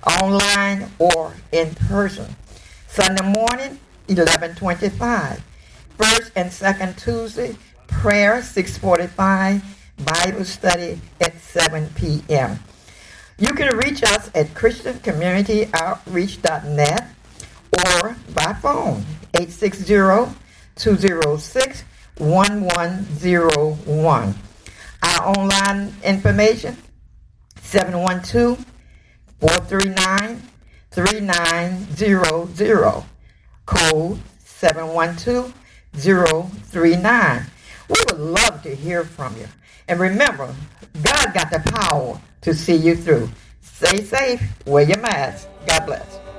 online or in person. Sunday morning, 11:25. First and second Tuesday, prayer, 6:45. Bible study at 7 p.m. You can reach us at ChristianCommunityOutreach.net or by phone, 860-206-1101. Our online information, 712-439-3900, code 712039. We would love to hear from you. And remember, God got the power to see you through. Stay safe. Wear your mask. God bless.